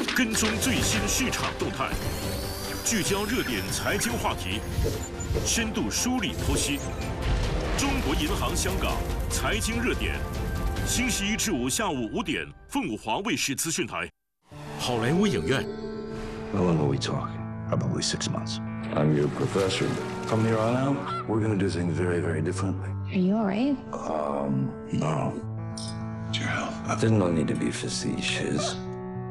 跟踪最新市场动态，聚焦热点财经话题，深度梳理剖析。中国银行香港财经热点，星期一至五下午5点，凤凰卫视资讯台。好莱坞影院。 How long are we talking? Probably 6 months. I'm your professor. From here on out, we're gonna do things very, very differently. Are you alright? No. It's your health. There's no need to be facetious.